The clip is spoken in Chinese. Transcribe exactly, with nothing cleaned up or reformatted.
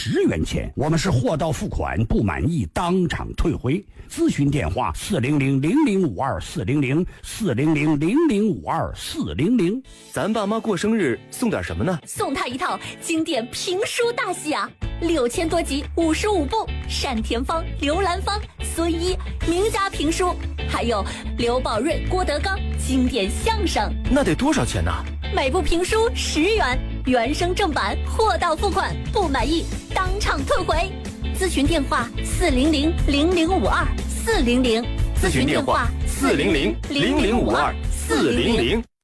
十元钱。我们是货到付款，不满意当场退回。咨询电话：四零零零零五二四零零四零零零零五二四零零。 咱爸妈过生日送点什么呢？ 送他一套经典评书大戏啊，六千多集，五十五部，单田芳、刘兰芳、孙一名家评书，还有刘宝瑞、郭德纲经典相声。 那得多少钱呢？ 每部评书十元，原声正版，货到付款，不满意当场退回。咨询电话：四零零零零五二四零零。 咨询电话：四零零零零五二四零零。